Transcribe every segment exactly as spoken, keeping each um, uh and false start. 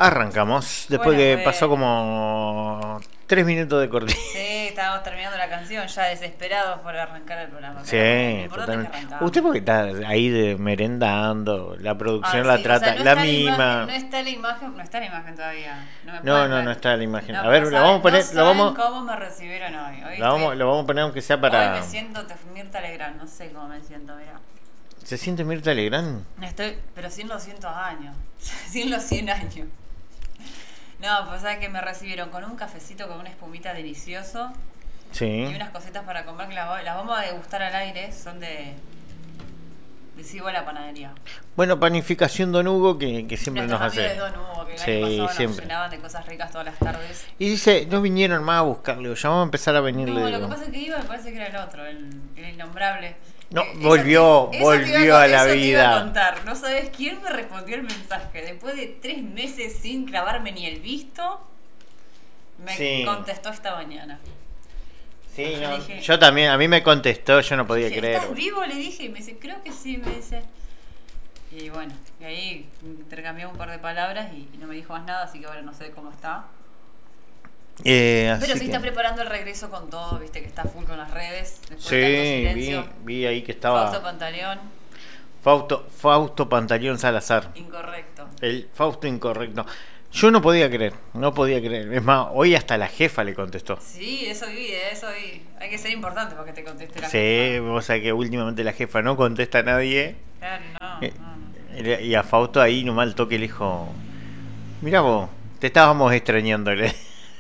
Arrancamos, después Bueno, que pues, pasó como tres minutos de cortina. sí, estábamos terminando la canción, ya desesperados por arrancar el programa. Sí, Pero bueno, lo importante es que totalmente. arrancamos. Usted porque está ahí de merendando, la Ah, producción sí, la o trata, sea, no la está mima. imagen, no está la imagen, no está la imagen todavía. No me No, pueden no, ver. no está la imagen. No, A ver, pero lo vamos a saben- poner, no lo saben vamos, cómo me recibieron hoy. Hoy, lo estoy- vamos, lo vamos a poner aunque sea hoy para. me siento Tef- Mirta Legrand, no sé cómo me siento, mira. ¿Se siente Mirta Legrand? Estoy, pero sin los cientos años, sin los cien años. No, pues sabes que me recibieron con un cafecito con una espumita delicioso Sí. y unas cositas para comer que las, va- las vamos a degustar al aire, son de de Sigo la Panadería. Bueno, panificación Don Hugo que, que siempre nos Nuestros hace. amigos de Don Hugo, que el Sí, año pasado siempre. nos llenaban de cosas ricas todas las tardes. Y dice, no vinieron más a buscarle, ya vamos a empezar a venir. No, le lo digo. que pasa es que iba, me parece que era el otro, el, el innombrable. No, Eh, eso volvió, te- eso te iba volvió a la eso te iba vida. a contar. No sabes quién me respondió el mensaje. Después de tres meses sin clavarme ni el visto, me Sí. contestó esta mañana. Sí, Yo no, dije- yo también, a mí me contestó, yo no podía Dije, creer. ¿estás vivo? Le dije y me dice, creo que sí, me dice. Y bueno, y ahí intercambió un par de palabras y, y no me dijo más nada, así que ahora no sé cómo está. Eh, así Pero sí que- está preparando el regreso con todo, viste que está full con las redes. Después Sí, de tanto vi, silencio. vi ahí que estaba Fausto Pantaleón, Fausto, Fausto Pantaleón Salazar. incorrecto. El Fausto incorrecto. Yo no podía creer, no podía creer. Es más, hoy hasta la jefa le contestó. Sí, eso vi, de eso vi. Hay que ser importante para que te conteste la Sí, jefa. vos sabés que últimamente la jefa no contesta a nadie. Claro, no, Eh, no, no. Y a Fausto ahí nomás el toque le dijo, mirá vos, te estábamos extrañándole.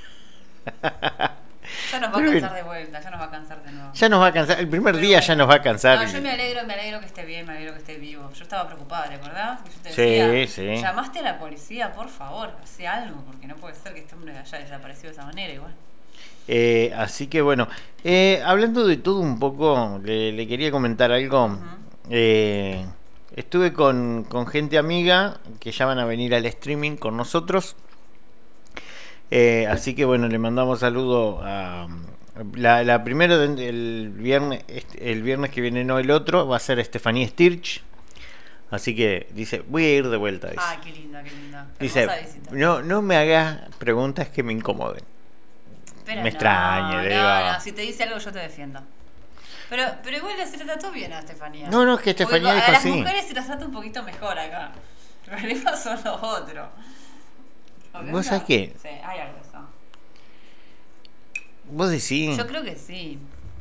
Ya nos va a Pero cansar bien. de vuelta, ya nos va a cansar de nuevo. Ya nos va a cansar, el primer Pero día bueno. ya nos va a cansar. No, yo me alegro, me alegro que esté bien, me alegro que esté vivo. Yo estaba preocupada, ¿te acordás? Que yo te Sí, decía, sí. llamaste a la policía, por favor, hace algo, porque no puede ser que este hombre haya desaparecido de esa manera igual. Eh, así que bueno, eh, hablando de todo un poco, le, le quería comentar algo. Ujú. Eh, estuve con, con gente amiga que ya van a venir al streaming con nosotros. Eh, así que bueno, le mandamos saludo a la, la primero del el viernes, este- el viernes que viene, no el otro, va a ser Estefanía Stirch. Así que dice, voy a ir de vuelta. Dice, Ah, qué linda, qué linda. Qué dice hermosa visita. no, no me hagas preguntas que me incomoden. Pero me no, extraña, le no, digo. no, si te dice algo yo te defiendo. Pero, pero igual se le trató bien a Estefanía. No, no, es que Estefanía Porque dijo a las así. mujeres se las trata un poquito mejor acá. Los problemas son los otros. ¿Ok? ¿Vos sabés qué? Sí, hay algo de eso. Vos decís, Yo creo que sí.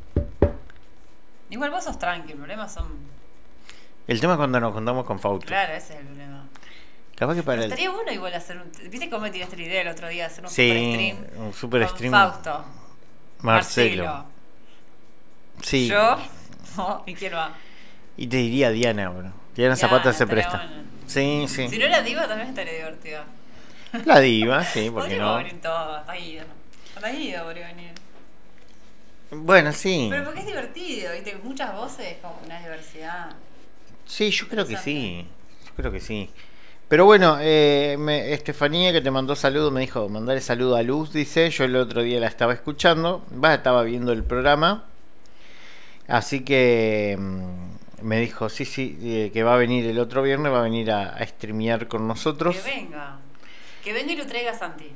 Igual vos sos tranqui, el problema son... el tema es cuando nos juntamos con Fausto. Claro, ese es el problema. Capaz que para el... Estaría bueno igual hacer un... ¿Viste cómo me tiraste la idea el otro día de hacer un Sí, super stream? un super con stream. Fausto, Marcelo. Sí. yo y quién va. Y te diría Diana, bueno. Diana Diana, Zapata se estaría presta. bueno. Sí, sí. Si no era diva también estaría divertida. La diva, sí, ¿por qué Podríamos no? venir todos, hasta Guido. Hasta Guido podría venir. Bueno, sí. Pero porque es divertido, ¿viste? Muchas voces, como una diversidad. Sí, yo creo que sí. Yo creo que sí. Pero bueno, eh, me- Estefanía que te mandó saludos, me dijo, mandarle saludo a Luz, dice. Yo el otro día la estaba escuchando, va, estaba viendo el programa. Así que mm, me dijo, sí, sí, eh, que va a venir el otro viernes, va a venir a, a streamear con nosotros. Que venga. Que venga y lo traiga a Santi.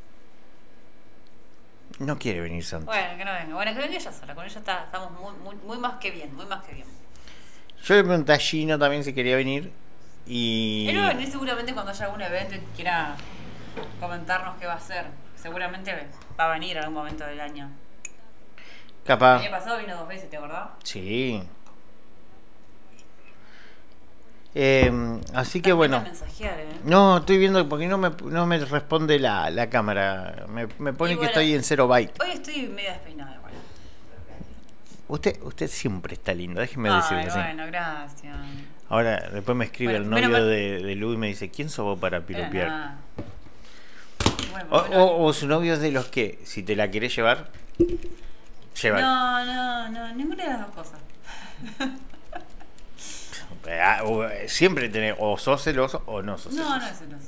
No quiere venir Santi. Bueno, que no venga. Bueno, que venga ella sola. Con ella está, estamos muy, muy, muy más que bien, muy más que bien. Yo le pregunté a Gino también si quería venir. Y... Él va a venir seguramente cuando haya algún evento y quiera comentarnos qué va a hacer. Seguramente va a venir en algún momento del año. El Capaz. año pasado vino dos veces, ¿te acordás? Sí. Eh, así que También bueno. a mensajear, ¿eh? No, estoy viendo porque no me, no me responde la, la cámara. Me, me pone Y que bueno, estoy en cero byte. Hoy estoy media despeinada igual. Usted, usted siempre está lindo, déjeme Ay, decirle así. bueno, gracias. Ahora, después me escribe Bueno, el menos novio mal- de, de Lu y me dice, ¿quién sos vos para Pero piropear? nada. Bueno, O, bueno. o- o su novio es de los que, si te la querés llevar, lleva. No, no, no, ninguna de las dos cosas. Ah, o, eh, Siempre tenés, o sos celoso o no sos No, celoso. no es celoso.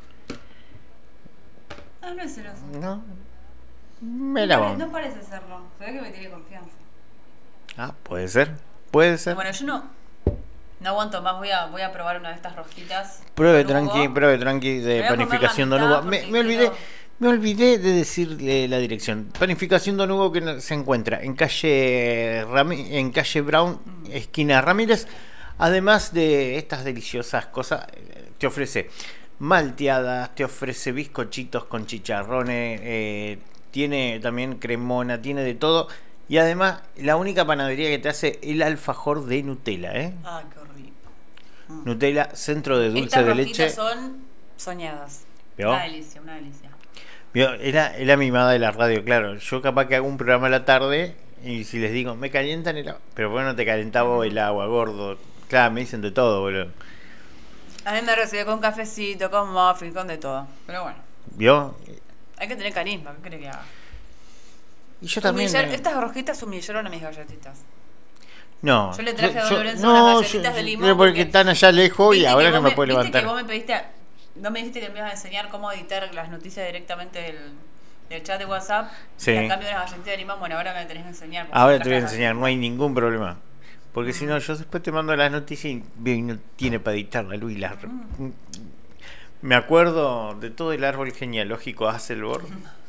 No, no es celoso. No, me No, la pare- van. no parece serlo. Se ve que me tiene confianza. Ah, puede ser, puede ser. Bueno, yo no. No aguanto más, voy a, voy a probar una de estas rojitas. Pruebe con Hugo. tranqui, pruebe tranqui de Voy a comer panificación la Don mitad Hugo. Me, porque me olvidé, quiero- me olvidé de decirle la dirección. Panificación Don Hugo que no- se encuentra en calle Rami- en calle Brown, esquina Ramírez. Además de estas deliciosas cosas, eh, te ofrece malteadas, te ofrece bizcochitos con chicharrones, eh, tiene también cremona, tiene de todo. Y además, la única panadería que te hace el alfajor de Nutella, ¿eh? Ah, qué rico. Nutella, centro de dulce Estas de rojitas leche. son soñadas. ¿Vio? Una delicia, una delicia. Vio, Era, era mi mamá de la radio, claro. Yo capaz que hago un programa a la tarde y si les digo, me calientan el agua. Pero bueno, te calentaba el agua, gordo. Claro, me dicen de todo, boludo. A mí me recibe con cafecito, con muffin, con de todo. Pero bueno, ¿Vio? hay que tener carisma, ¿qué crees que haga? Y yo también. Humillar- eh, Estas rojitas humillaron a mis galletitas. No. Yo le traje a Don yo- Lorenzo no, unas galletitas yo- de limón pero porque, porque- están allá lejos y Viste ahora que no vos me puedo Viste levantar. que vos me pediste, a- no me dijiste que me ibas a enseñar cómo editar las noticias directamente del, del chat de WhatsApp. Sí. Y a cambio de las galletitas de limón, bueno, ahora me tenés que enseñar. porque Ahora me te voy a traje las enseñar, no hay galletitas. ningún problema. Porque si no, yo después te mando las noticias y veo y no tiene para editarla, Luis. Las... Me acuerdo de todo el árbol genealógico Hasselborg.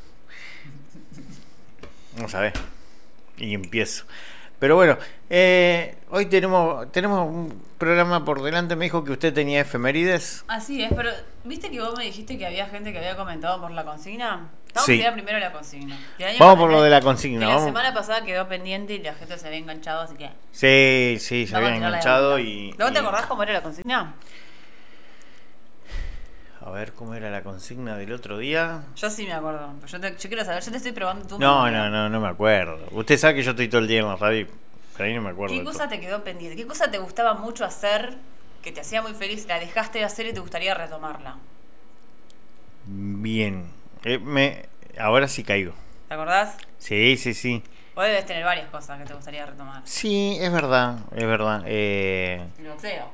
Vamos a ver. Y empiezo. Pero bueno, eh, hoy tenemos tenemos un programa por delante. Me dijo que usted tenía efemérides. Así es, pero ¿viste que vos me dijiste que había gente que había comentado por la consigna? Vamos Sí. a tirar primero la consigna. Que el año Vamos pa- por lo de la consigna, que la vamos. semana pasada quedó pendiente y la gente se había enganchado, así que... Sí, sí, se vamos a había tirarla de enganchado vuelta. y... ¿Luego te y- acordás cómo era la consigna? A ver cómo era la consigna del otro día. Yo sí me acuerdo. Pero Yo, te, yo quiero saber, yo te estoy probando tu No, memoria. no, no, no me acuerdo. Usted sabe que yo estoy todo el día en la radio, pero ahí no me acuerdo. ¿Qué de cosa todo. te quedó pendiente? ¿Qué cosa te gustaba mucho hacer, que te hacía muy feliz, la dejaste de hacer y te gustaría retomarla? Bien. Eh, me... Ahora sí caigo. ¿Te acordás? Sí, sí, sí. Vos debes tener varias cosas que te gustaría retomar. Sí, es verdad, es verdad. Eh, El boxeo.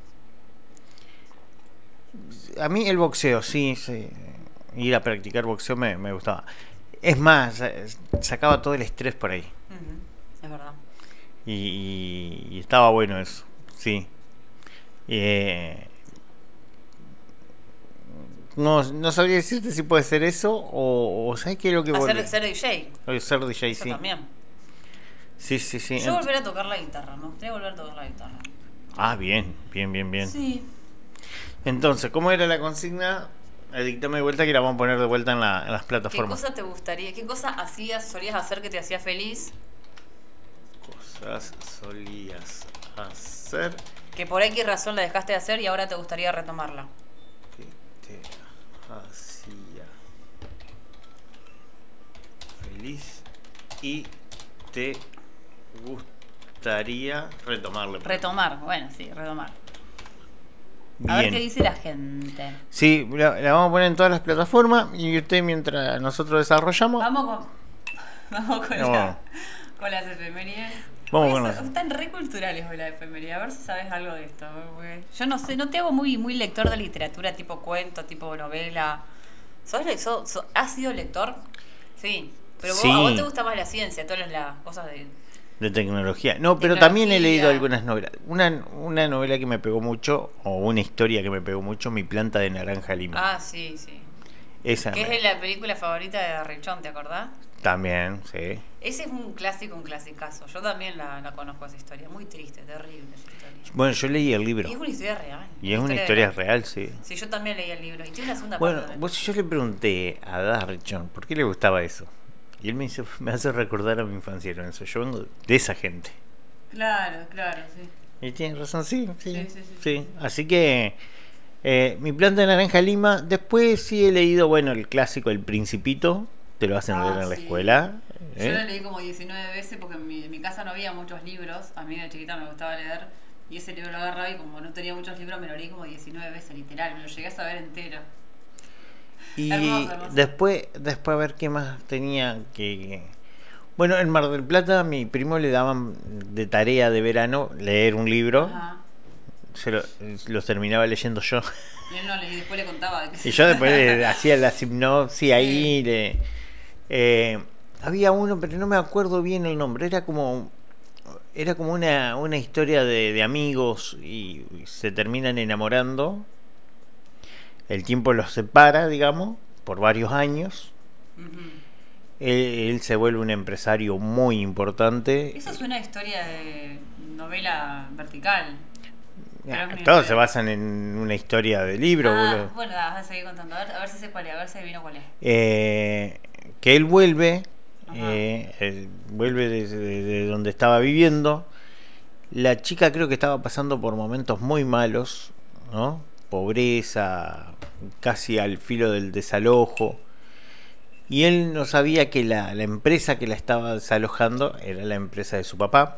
a mí el boxeo, sí, sí. Ir a practicar boxeo me, me gustaba. Es más, eh, sacaba todo el estrés por ahí. Ujú, es verdad. Y, y- y estaba bueno eso, sí. Eh, no, no sabría decirte si puede ser eso o, o ¿sabes qué es lo que Hacer, vuelve? ser D J. O ser D J, Eso sí. también. Sí, sí, sí. Yo Ent- volver a tocar la guitarra, me gustaría volver a tocar la guitarra. Ah, bien, bien, bien, bien. Sí. Entonces, ¿cómo era la consigna? Dictame de vuelta que la vamos a poner de vuelta en, la- en las ¿Qué plataformas. cosa te gustaría? ¿Qué cosa hacías, solías hacer que te hacía feliz? Cosas solías hacer Que por X razón la dejaste de hacer y ahora te gustaría retomarla. que te hacía feliz y te gustaría retomarlo. Retomar, bueno, sí, retomar. A ver qué Bien. dice la gente. Sí, la, la vamos a poner en todas las plataformas y usted mientras nosotros desarrollamos. Vamos con, vamos con, No. la- con las efemérides. Vamos Hoy con son- las- Están re culturales hoy las efemérides. A ver si sabes algo de esto. Porque yo no sé, no te hago muy, muy lector de literatura tipo cuento, tipo novela. ¿Sos, le- so- so- ¿Has sido lector? Sí. Pero vos, Sí. a vos te gusta más la ciencia, todas las cosas de... De tecnología. No, pero Tecnología. también he leído algunas novelas. Una, una novela que me pegó mucho, o una historia que me pegó mucho, Mi planta de naranja lima. Ah, sí, sí. Esa Que me- es la película favorita de Richón, ¿te acordás? También, sí. Ese es un clásico, un clasicazo. Yo también la, la conozco esa historia. Muy triste, terrible esa historia. Bueno, yo leí el libro. Y es una historia real. Y es una historia de- real, sí. Sí, yo también leí el libro. Y tiene una segunda Bueno, parte. vos, yo le pregunté a Darchon por qué le gustaba eso. Y él me dice, me hace recordar a mi infancia, Lorenzo. Yo vengo de esa gente. Claro, claro, sí. Y tiene razón, sí, sí. Sí, sí, sí, sí. sí. Así que eh, Mi planta de naranja lima. Después sí he leído, bueno, el clásico El Principito. Te lo hacen Ah, leer en la sí. escuela. Yo ¿eh? lo leí como diecinueve veces porque en mi, en mi casa no había muchos libros. A mí de chiquita me gustaba leer. Y ese libro lo agarraba y como no tenía muchos libros me lo leí como diecinueve veces, literal. Me lo llegué a saber entero. Y Hermoso, hermoso. después, después a ver qué más tenía que... Bueno, en Mar del Plata a mi primo le daban de tarea de verano leer un libro. Ajá. Se lo, los terminaba leyendo yo. Y él no le, y después le contaba de que Y yo después le hacía la hipnosis ahí. Le, eh, había uno, pero no me acuerdo bien el nombre. Era como... era como una, una historia de, de amigos y, y se terminan enamorando. El tiempo los separa, digamos, por varios años. Ujú. Él, él se vuelve un empresario muy importante. Eso es una historia de novela vertical. Pero es Ah, muy todos feo. se basan en una historia de libro, Ah, boludo. bueno, vas a seguir contando. A ver, a ver si sé cuál es, a ver si adivino cuál es. Eh, que él vuelve, Ajá. eh, él vuelve de, de- de donde estaba viviendo. La chica creo que estaba pasando por momentos muy malos, ¿no? Pobreza, casi al filo del desalojo. Y él no sabía que la, la empresa que la estaba desalojando era la empresa de su papá.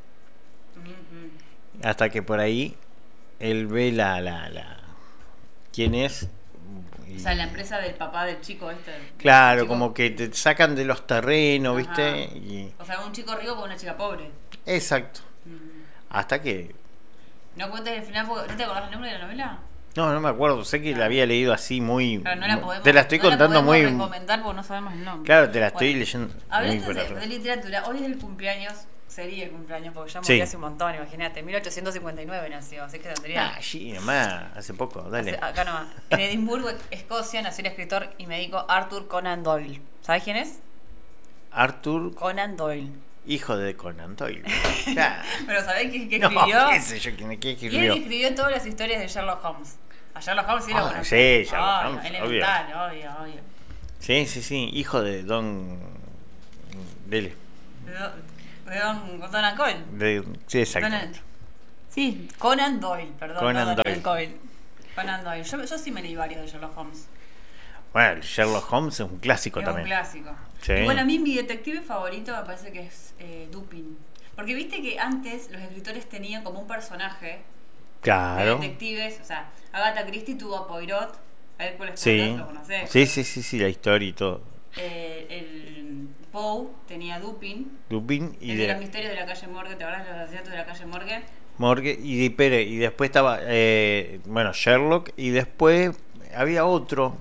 Ujú. Hasta que por ahí él ve la, la, la quién es. O Y, sea, la empresa del papá del chico este. del claro, chico- como que te sacan de los terrenos, Ajá. ¿viste? Y, O sea, un chico rico con una chica pobre. exacto. Ujú. Hasta que. No cuentes el final porque ¿no te acordás el nombre de la novela? No, no me acuerdo. Sé que Claro. la había leído así muy. Claro, no la podemos, te la estoy no contando la muy. podemos recomendar porque no sabemos el nombre. Claro, te la estoy Bueno, leyendo. muy Hablaste por de, arriba. de literatura. Hoy es el cumpleaños. Sería el cumpleaños porque ya Sí. murió hace un montón, imagínate. mil ochocientos cincuenta y nueve nació, así que tendría. Ah, sí, nomás, hace poco, dale. Hace- acá nomás. En Edimburgo, Escocia, nació el escritor y médico Arthur Conan Doyle. ¿Sabes quién es? Arthur, Conan Doyle. hijo de Conan Doyle. Claro. Pero ¿sabés qué, qué No, escribió? qué sé yo, quién qué Y él escribió. escribió todas las historias de Sherlock Holmes. A Sherlock Holmes sí lo Ah, conocí. sí, Sherlock Obvio, Holmes, elemental, obvio, obvio. Sí, sí, sí, hijo de Don. Dele. De, Don- de Don, Don Cole. De... Sí, exactamente. Sí, Conan Doyle, perdón. Conan no Don Doyle. Coyle. Conan Doyle. Yo, yo sí me leí varios de Sherlock Holmes. Bueno, el Sherlock Holmes es un clásico Es también. un clásico. Sí. Y bueno, a mí mi detective favorito me parece que es eh, Dupin. Porque viste que antes los escritores tenían como un personaje de Claro. detectives. O sea, Agatha Christie tuvo a Poirot, a Hércules Sí. Poirot, lo conocés. Sí, sí, sí, sí, la historia y todo. Eh, el Poe tenía a Dupin. Dupin y El de los de misterios de la calle Morgue, ¿te acuerdas de los asesinatos de la calle Morgue? Morgue y de Pere, y después estaba eh, bueno, Sherlock y después había otro,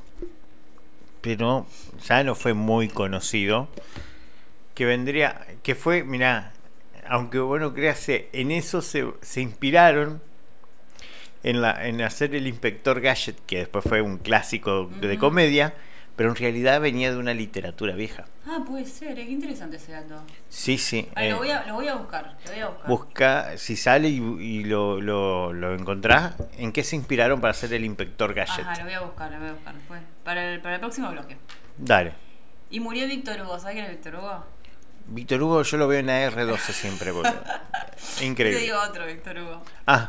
pero ya no fue muy conocido, que vendría, que fue, mirá, aunque bueno creas, en eso se, se inspiraron en la en hacer el Inspector Gadget, que después fue un clásico de Ujú. comedia, pero en realidad venía de una literatura vieja. Ah, puede ser, eh, qué interesante ese dato. Sí, sí. Ay, eh, lo, voy a, lo voy a buscar, lo voy a buscar. Busca, si sale y, y lo, lo, lo encontrás, ¿en qué se inspiraron para hacer el Inspector Gadget? Ajá, lo voy a buscar, lo voy a buscar después. Para el, para el próximo bloque. Dale. Y murió Víctor Hugo, ¿sabes quién es Víctor Hugo? Víctor Hugo yo lo veo en la R doce siempre, boludo. Te Increíble. digo otro Víctor Hugo. Ah,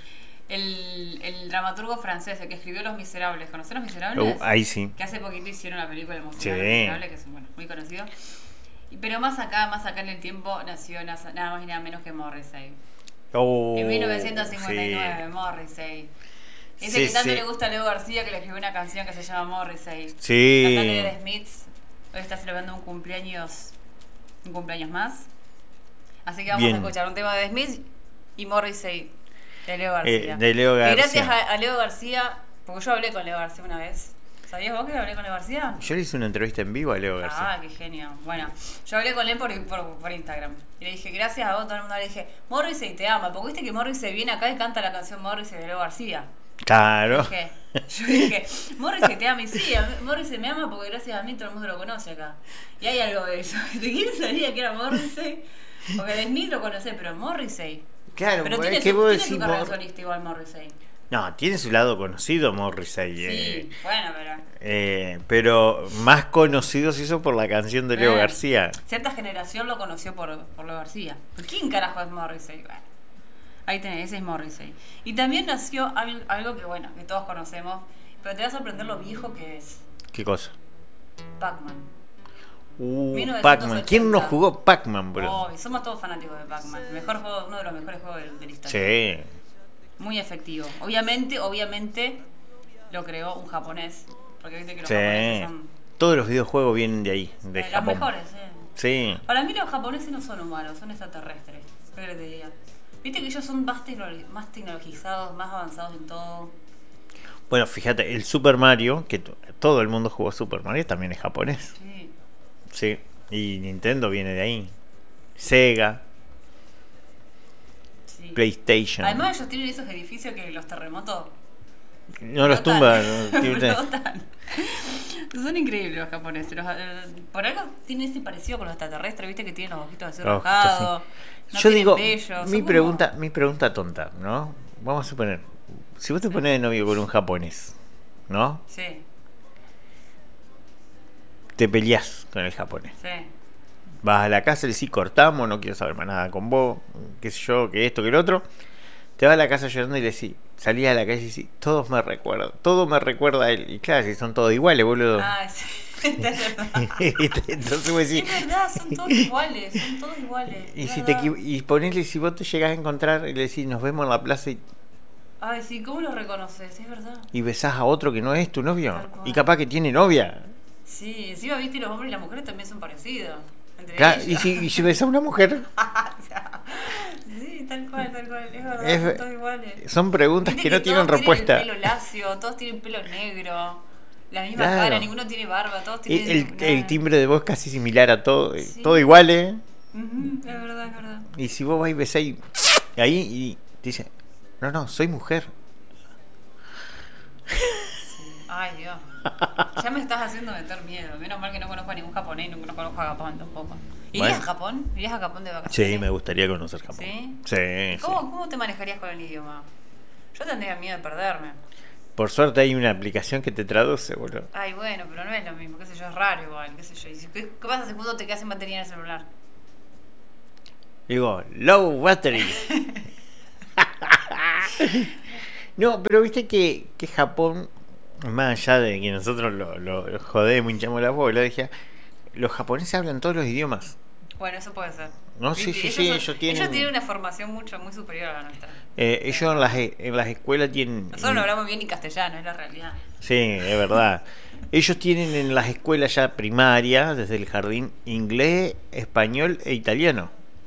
El, el dramaturgo francés, el que escribió Los Miserables. ¿Conocés Los Miserables? uh, ahí sí. Que hace poquito hicieron una película emocional, Sí. Los Miserables, que es bueno, muy conocido. Y- Pero más acá, más acá en el tiempo, nació na- nada más y nada menos que Morrissey. Oh, En mil novecientos cincuenta y nueve, sí. Morrissey. Ese Sí, que tanto sí. le gusta a Leo García, que le escribió una canción que se llama Morrissey. Sí. Cantante de The Smiths. Hoy está celebrando un cumpleaños, un cumpleaños más. Así que vamos Bien. a escuchar un tema de The Smiths y Morrissey de Leo García. Eh, de Leo Que García. gracias a, a Leo García, porque yo hablé con Leo García una vez. ¿Sabías vos que hablé con Leo García? Yo le hice una entrevista en vivo a Leo García. Ah, qué genio. Bueno, yo hablé con él por, por, por Instagram. Y le dije, gracias a vos, todo el mundo le dije, Morrissey te ama. Porque viste que Morrissey viene acá y canta la canción Morrissey de Leo García. Claro. Dije, yo dije, Morrissey te ama. Y sí, a mí- Morrissey me ama porque gracias a mí todo el mundo lo conoce acá. Y hay algo de eso. ¿De quién sabía que era Morrissey? Porque de Smith lo conocé, pero Morrissey. Claro, Pero es tiene, que su, vos tiene decís su carrera Mor- solista igual Morrissey. No, tiene su lado conocido Morrissey. Sí, eh, bueno, pero... eh, pero más conocido se hizo por la canción de Leo Eh, García. Cierta generación lo conoció por, por Leo García. ¿Quién carajo es Morrissey? Bueno, ahí tenés, ese es Morrissey. Y también nació al- algo que, bueno, que todos conocemos, pero te va a sorprender lo viejo que es. ¿Qué cosa? Pac-Man. Uh, mil novecientos Pac-Man. ¿Quién no ochenta. jugó Pac-Man, bro? Oh, somos todos fanáticos de Pac-Man. El mejor juego, uno de los mejores juegos de, de la historia. Sí. Muy efectivo. Obviamente, obviamente, lo creó un japonés. Porque viste que los Sí. japoneses son Todos los videojuegos vienen de ahí, de eh, los Japón. mejores, eh. Sí. Para mí los japoneses no son humanos, son extraterrestres. ¿Qué querés que te diga? Viste que ellos son más, tecno- más tecnologizados, más avanzados en todo. Bueno, fíjate, el Super Mario, que t- todo el mundo jugó Super Mario, también es japonés. Sí. Sí. Y Nintendo viene de ahí. Sega. Sí. PlayStation. Además ellos tienen esos edificios que los terremotos No los flotan. tumban. No, Flotan. Son increíbles los japoneses. Los, eh, por algo tienen ese parecido con los extraterrestres, viste que tienen los ojitos así Los ojitos, rasgados. sí. No Yo tienen digo, vello, mi son pregunta, como- mi pregunta tonta, ¿no? Vamos a suponer, si vos te Sí. pones de novio con un japonés, ¿no? Sí, Te peleás con el japonés. sí. Vas a la casa y le decís, cortamos, no quiero saber más nada con vos, qué sé yo, que esto, que el otro. Te vas a la casa llorando y le decís, salís a la calle y decís, todos me recuerdan, todo me recuerda a él. Y claro, si son todos iguales, boludo. Ah, sí. Es verdad. Entonces vos decís, Es verdad, son todos iguales, son todos iguales. y es si te verdad. equivo- y ponele, si vos te llegás a encontrar y le decís, nos vemos en la plaza y, Ay, sí, ¿cómo lo reconoces? Es verdad. y besás a otro que no es tu novio, Tal cual. y capaz que tiene novia. Sí, encima viste los hombres y las mujeres también son parecidos. Entre Claro, y ellos. si, y si besás a una mujer, Sí, tal cual, tal cual. Es verdad, Es- son todos iguales. son preguntas Viste que no tienen todos respuesta. Tienen el pelo lacio, todos tienen pelo negro, la misma Claro. cara, ninguno tiene barba, todos tienen. El, el timbre de voz casi similar a todo, Sí. todo igual, ¿eh? Ujú, es verdad, es verdad. Y si vos vas y besás y, ahí y te dice, no, no, soy mujer. Ay, Dios. Ya me estás haciendo meter miedo. Menos mal que no conozco a ningún japonés y no conozco a Japón tampoco. ¿Irías Bueno. a Japón? ¿Irías a Japón de vacaciones? Sí, me gustaría conocer Japón. ¿Sí? Sí, ¿Cómo, sí. ¿Cómo te manejarías con el idioma? Yo tendría miedo de perderme. Por suerte hay una aplicación que te traduce, boludo. Ay, bueno, pero no es lo mismo, qué sé yo, es raro igual, qué sé yo. ¿Y si- ¿Qué, qué pasa si justo te quedas sin batería en el celular? Digo, low battery. No, pero viste que, que Japón, más allá de que nosotros lo, lo, lo jodemos, hinchamos la bola, dije, los japoneses hablan todos los idiomas. Bueno, eso puede ser. No, sí, ¿Viste? sí, sí, son- ellos tienen- Ellos tienen una formación mucho, muy superior a la nuestra. Eh, ellos en las, e- en las escuelas tienen... Nosotros no hablamos bien ni castellano, es la realidad. Sí, es verdad. Ellos tienen en las escuelas ya primarias, desde el jardín, inglés, español e italiano.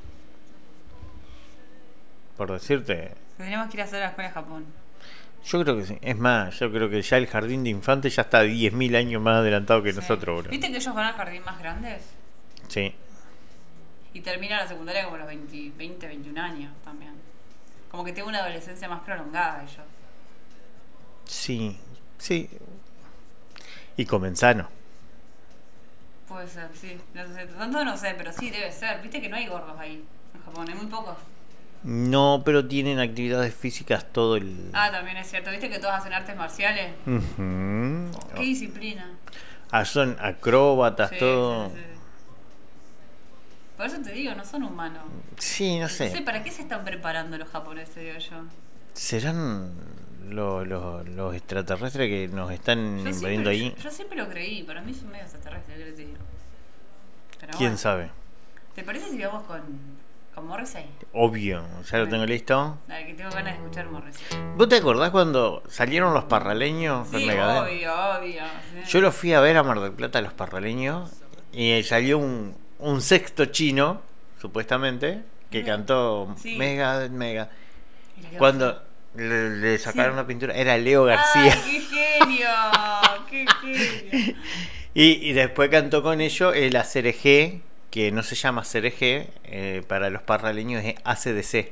Por decirte, Tendríamos que ir a hacer la escuela de Japón. yo creo que sí. Es más, yo creo que ya el jardín de infantes ya está diez mil años más adelantado que Sí. nosotros, bro. ¿Viste que ellos van al jardín más grandes? Sí. Y terminan la secundaria como a los veinte, veinte, veintiún años también. Como que tienen una adolescencia más prolongada ellos. Sí, sí. Y comenzano. Puede ser, sí. No sé, tanto no sé, pero sí debe ser. Viste que no hay gordos ahí en Japón, hay muy pocos. No, pero tienen actividades físicas todo el... Ah, también es cierto. ¿Viste que todos hacen artes marciales? Ujú. ¿Qué disciplina? Ah, son acróbatas, Sí, todo. sí, sí. Por eso te digo, no son humanos. Sí, no No sé, sé. ¿para qué se están preparando los japoneses, digo yo? ¿Serán los, los, los extraterrestres que nos están Yo invadiendo siempre, ahí? yo, yo siempre lo creí, para mí son medio extraterrestres, ¿qué te digo? Pero ¿Quién bueno. sabe? ¿Te parece si vamos con, con Morrissey? Obvio, ya lo tengo listo. Dale, que tengo ganas de escuchar Morrissey. ¿Vos te acordás cuando salieron los parraleños? Sí, en Megadeth? obvio, obvio. sí. Yo los fui a ver a Mar del Plata, los parraleños, y salió un, un sexto chino, supuestamente, que Mira. cantó Sí. Mega, Mega. Mira, Leo Cuando le, le sacaron Sí. la pintura, era Leo García. ¡Ay, qué genio! ¡Qué genio! Y, y después cantó con ellos el A C R G, que no se llama C R G, eh, para los parraleños es A C D C.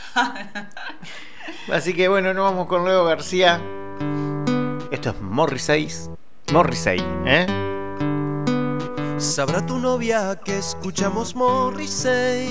Así que bueno, nos vamos con Leo García. Esto es Morrissey. Morrissey, ¿eh? Sabrá tu novia que escuchamos Morrissey.